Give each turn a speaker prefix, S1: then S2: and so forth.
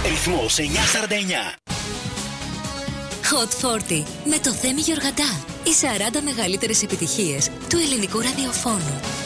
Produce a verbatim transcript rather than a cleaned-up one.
S1: Ρυθμός εννιακόσια σαράντα εννιά.
S2: Hot σαράντα με το Θέμη Γεωργαντά. Οι σαράντα μεγαλύτερες επιτυχίες του ελληνικού ραδιοφώνου.